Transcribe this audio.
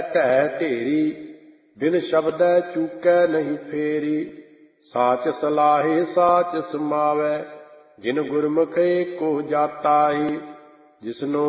ਢਹਿ ਢੇਰੀ ਬਿਨ ਸ਼ਬਦੈ ਚੂਕੈ ਨਹੀਂ ਫੇਰੀ। ਸਾਚ ਸਲਾਹੇ ਸਾਚ ਸਮਾਵੈ ਜਿਨ ਗੁਰਮੁਖ ਏਕੋ ਜਾਤਾਈ। ਜਿਸਨੋ